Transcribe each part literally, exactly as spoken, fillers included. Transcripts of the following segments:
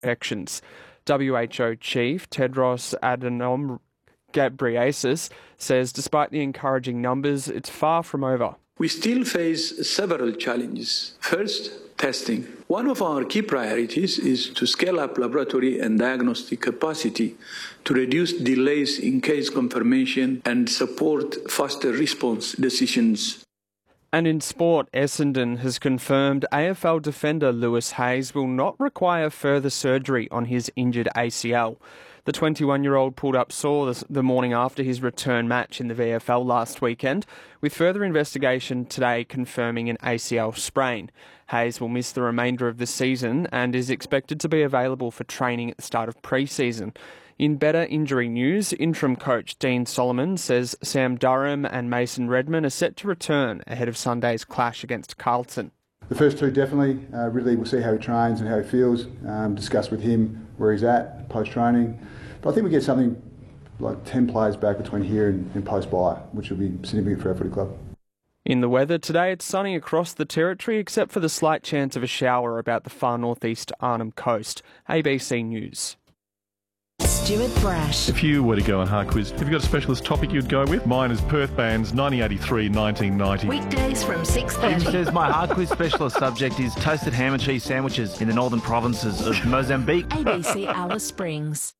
infections. W H O Chief Tedros Adhanom Ghebreyesus says despite the encouraging numbers, it's far from over. We still face several challenges. First, testing. One of our key priorities is to scale up laboratory and diagnostic capacity to reduce delays in case confirmation and support faster response decisions. And in sport, Essendon has confirmed A F L defender Lewis Hayes will not require further surgery on his injured A C L. The twenty-one-year-old pulled up sore the morning after his return match in the V F L last weekend, with further investigation today confirming an A C L sprain. Hayes will miss the remainder of the season and is expected to be available for training at the start of pre-season. In better injury news, interim coach Dean Solomon says Sam Durham and Mason Redman are set to return ahead of Sunday's clash against Carlton. The first two definitely. Uh, really, we'll see how he trains and how he feels, um, discuss with him where he's at post-training. But I think we get something like ten players back between here and, and post-buy, which will be significant for our footy club. In the weather, today it's sunny across the territory except for the slight chance of a shower about the far northeast Arnhem coast. A B C News. Stuart Brash. If you were to go on Hard Quiz, have you got a specialist topic you'd go with? Mine is Perth bands nineteen eighty-three to nineteen ninety. Weekdays from six thirty. My Hard Quiz specialist subject is toasted ham and cheese sandwiches in the northern provinces of Mozambique. A B C Alice Springs.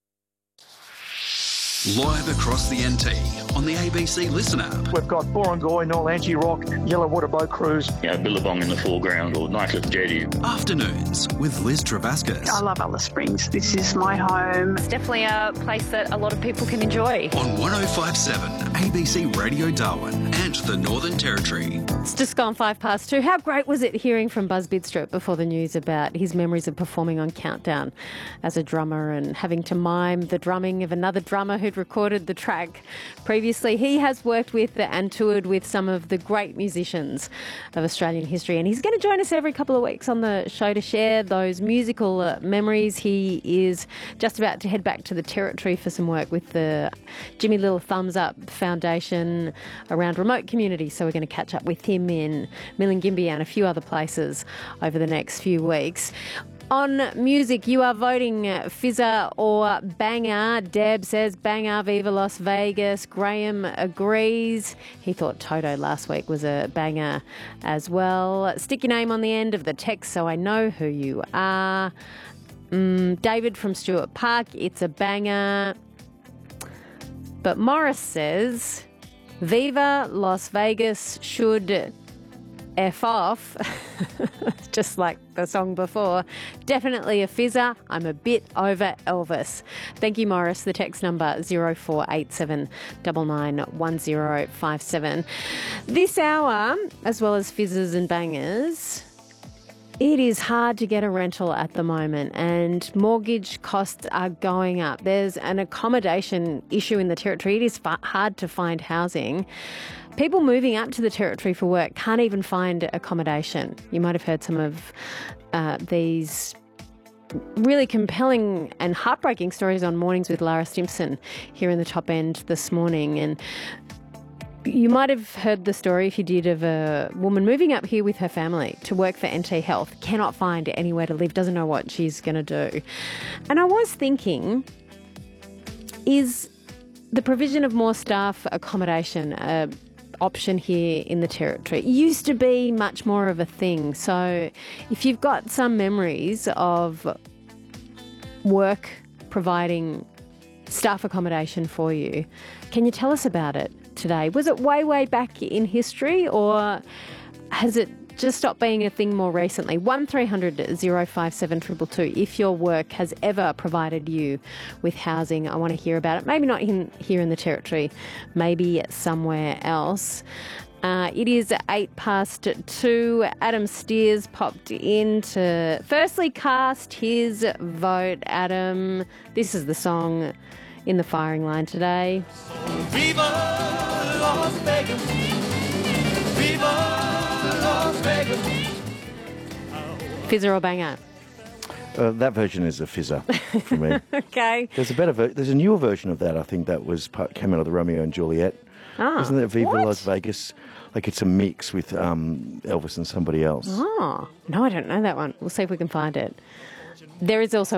Live across the N T on the A B C Listen app. We've got Borongoy, Norlangi Rock, Yellowwater Boat Cruise. You know, Billabong in the foreground or Nightcliff Jetty. Afternoons with Liz Travascus. I love Alice Springs. This is my home. It's definitely a place that a lot of people can enjoy. On one oh five point seven A B C Radio Darwin and the Northern Territory. It's just gone five past two. How great was it hearing from Buzz Bidstrup before the news about his memories of performing on Countdown as a drummer and having to mime the drumming of another drummer who'd recorded the track previously. He has worked with and toured with some of the great musicians of Australian history, and he's going to join us every couple of weeks on the show to share those musical uh, memories. He is just about to head back to the Territory for some work with the Jimmy Little Thumbs Up Foundation around remote communities, so we're going to catch up with him in Milingimbi and a few other places over the next few weeks. On music, you are voting fizzer or banger. Deb says banger, Viva Las Vegas. Graham agrees. He thought Toto last week was a banger as well. Stick your name on the end of the text so I know who you are. Mm, David from Stuart Park, it's a banger. But Morris says Viva Las Vegas should F off, just like the song before. Definitely a fizzer. I'm a bit over Elvis. Thank you, Morris. The text number zero four eight seven nine nine one zero five seven. This hour, as well as fizzers and bangers, it is hard to get a rental at the moment and mortgage costs are going up. There's an accommodation issue in the Territory. It is fa- hard to find housing. People moving up to the Territory for work can't even find accommodation. You might have heard some of uh, these really compelling and heartbreaking stories on Mornings with Lara Stimson here in the Top End this morning. And you might have heard the story, if you did, of a woman moving up here with her family to work for N T Health, cannot find anywhere to live, doesn't know what she's going to do. And I was thinking, is the provision of more staff accommodation a option here in the Territory? It used to be much more of a thing. So if you've got some memories of work providing staff accommodation for you, can you tell us about it today? Was it way, way back in history, or has it just stopped being a thing more recently? one three hundred oh five seven two two two. If your work has ever provided you with housing, I want to hear about it. Maybe not in, here in the Territory, maybe somewhere else. Uh, it is eight past two. Adam Steers popped in to firstly cast his vote. Adam, this is the song in the firing line today. Viva Las Vegas. Viva Las Vegas. Fizzer or banger? Uh, that version is a fizzer for me. Okay. There's a better, ver- there's a newer version of that. I think that was part, came out of the Romeo and Juliet. Ah, isn't that Viva what? Las Vegas? Like it's a mix with um, Elvis and somebody else. Oh, no, I don't know that one. We'll see if we can find it. There is also